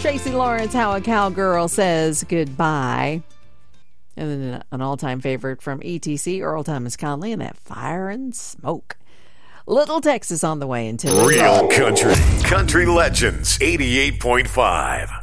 Tracy Lawrence, How a Cowgirl Says Goodbye. And then an all-time favorite from ETC, Earl Thomas Conley, and that Fire and Smoke. Little Texas on the way until Real Country. Country Legends 88.5.